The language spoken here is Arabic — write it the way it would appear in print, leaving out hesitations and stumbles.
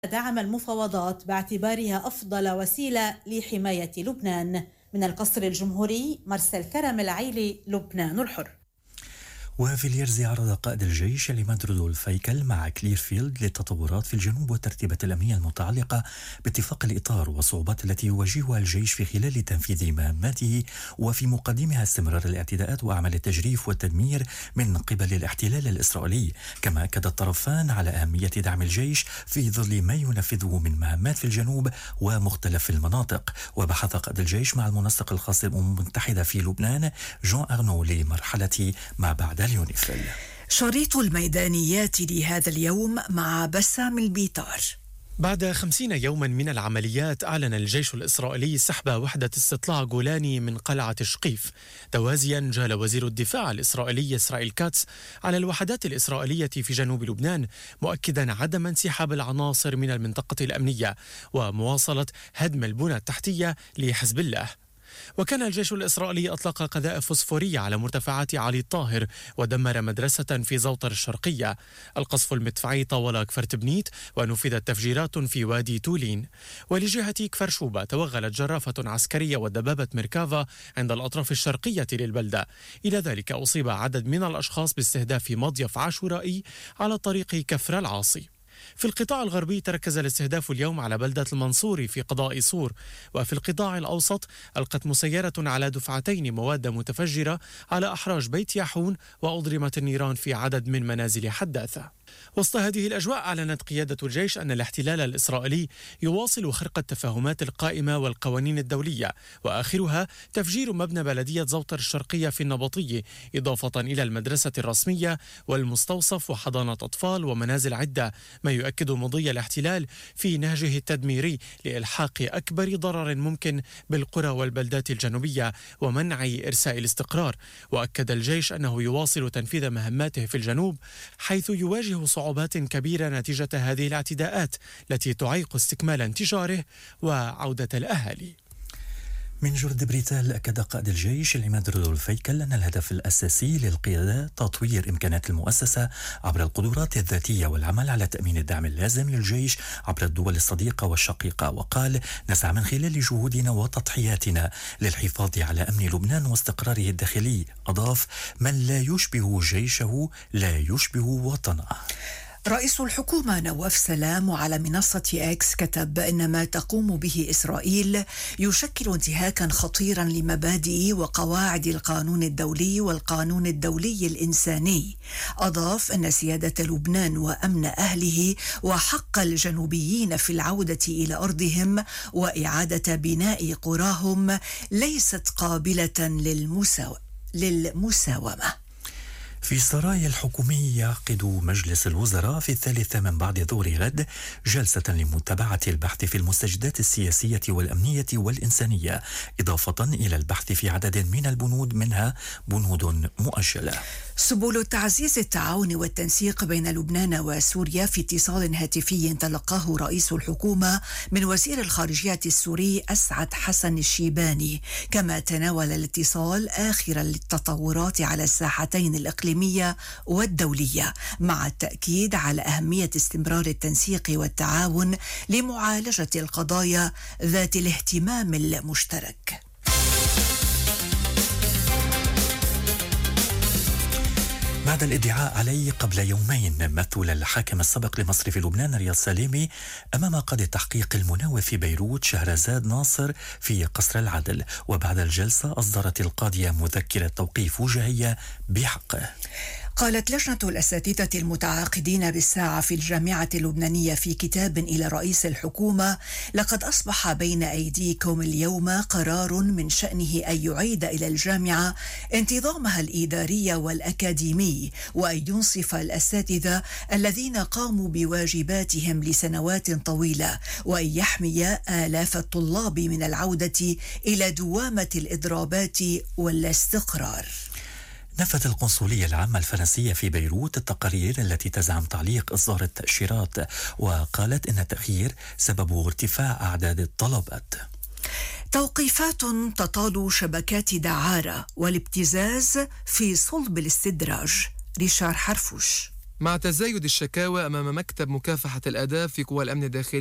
دعم المفاوضات باعتبارها أفضل وسيلة لحماية لبنان. من القصر الجمهوري، مرسل كرم العيلي، لبنان الحر. وفي اليرز عرض قائد الجيش العماد رودولف هيكل مع كليرفيلد للتطورات في الجنوب والترتيبات الأمنية المتعلقة باتفاق الإطار والصعوبات التي يواجهها الجيش في خلال تنفيذ مهماته، وفي مقدمها استمرار الاعتداءات وأعمال التجريف والتدمير من قبل الاحتلال الإسرائيلي. كما أكد الطرفان على أهمية دعم الجيش في ظل ما ينفذه من مهمات في الجنوب ومختلف المناطق. وبحث قائد الجيش مع المنسق الخاص بالأمم المتحدة في لبنان جون أرنو لمرحلة ما بعد اليونيفيل. شريط الميدانيات لهذا اليوم مع بسام البيطار. بعد 50 يوما من العمليات، أعلن الجيش الإسرائيلي سحب وحدة استطلاع جولاني من قلعة شقيف. توازيا جال وزير الدفاع الإسرائيلي إسرائيل كاتس على الوحدات الإسرائيلية في جنوب لبنان، مؤكدا عدم انسحاب العناصر من المنطقة الأمنية ومواصلة هدم البنى التحتية لحزب الله. وكان الجيش الإسرائيلي أطلق قذائف فوسفورية على مرتفعات علي الطاهر ودمر مدرسة في زوطر الشرقية. القصف المدفعي طول كفر تبنيت، ونفذت تفجيرات في وادي تولين. ولجهة كفر شوبة توغلت جرافة عسكرية ودبابة ميركافا عند الأطراف الشرقية للبلدة. إلى ذلك أصيب عدد من الأشخاص باستهداف مضيف عاشورائي على طريق كفر العاصي. في القطاع الغربي تركز الاستهداف اليوم على بلدة المنصوري في قضاء صور. وفي القطاع الأوسط ألقت مسيرة على دفعتين مواد متفجرة على أحراج بيت ياحون، وأضرمت النيران في عدد من منازل حداثة. وسط هذه الأجواء أعلنت قيادة الجيش أن الاحتلال الإسرائيلي يواصل خرق التفاهمات القائمة والقوانين الدولية، وآخرها تفجير مبنى بلدية زوطر الشرقية في النبطية، إضافة إلى المدرسة الرسمية والمستوصف وحضانة أطفال ومنازل عدة، ما يؤكد مضي الاحتلال في نهجه التدميري لإلحاق أكبر ضرر ممكن بالقرى والبلدات الجنوبية ومنع إرساء الاستقرار. وأكد الجيش أنه يواصل تنفيذ مهماته في الجنوب، حيث يواجه صعوبات كبيرة نتيجة هذه الاعتداءات التي تعيق استكمال انتشاره وعودة الأهالي. من جرد بريتال، أكد قائد الجيش العماد رودولف هيكل أن الهدف الأساسي للقيادة تطوير إمكانات المؤسسة عبر القدرات الذاتية والعمل على تأمين الدعم اللازم للجيش عبر الدول الصديقة والشقيقة. وقال: نسعى من خلال جهودنا وتضحياتنا للحفاظ على أمن لبنان واستقراره الداخلي. أضاف: من لا يشبه جيشه لا يشبه وطنه. رئيس الحكومة نواف سلام على منصة إكس كتب إن ما تقوم به إسرائيل يشكل انتهاكا خطيرا لمبادئ وقواعد القانون الدولي والقانون الدولي الإنساني. أضاف أن سيادة لبنان وأمن أهله وحق الجنوبيين في العودة إلى أرضهم وإعادة بناء قراهم ليست قابلة للمساومة. في السرايا الحكومي، يعقد مجلس الوزراء في 3 من بعد ظهر غد جلسة لمتابعة البحث في المستجدات السياسية والأمنية والإنسانية، إضافة إلى البحث في عدد من البنود، منها بنود مؤجلة. سبل تعزيز التعاون والتنسيق بين لبنان وسوريا في اتصال هاتفي تلقاه رئيس الحكومة من وزير الخارجية السوري أسعد حسن الشيباني. كما تناول الاتصال آخر التطورات على الساحتين الإقليمية والدولية، مع التأكيد على أهمية استمرار التنسيق والتعاون لمعالجة القضايا ذات الاهتمام المشترك. بعد الادعاء عليه قبل يومين مثل الحاكم السابق لمصر في لبنان رياض سليمي أمام قاضي التحقيق المناوب في بيروت شهرزاد ناصر في قصر العدل، وبعد الجلسة أصدرت القاضية مذكرة توقيف وجهية بحقه. قالت لجنة الأساتذة المتعاقدين بالساعة في الجامعة اللبنانية في كتاب إلى رئيس الحكومة: لقد أصبح بين أيديكم اليوم قرار من شأنه أن يعيد إلى الجامعة انتظامها الإداري والأكاديمي، وأن ينصف الأساتذة الذين قاموا بواجباتهم لسنوات طويلة، وأن يحمي آلاف الطلاب من العودة إلى دوامة الإضرابات والاستقرار. نفت القنصلية العامة الفرنسية في بيروت التقارير التي تزعم تعليق إصدار التأشيرات، وقالت إن التأخير سببه ارتفاع أعداد الطلبات. توقيفات تطال شبكات دعارة والابتزاز في صلب الاستدراج. ريشار حرفوش. مع تزايد الشكاوى أمام مكتب مكافحة الآداب في قوى الأمن الداخلي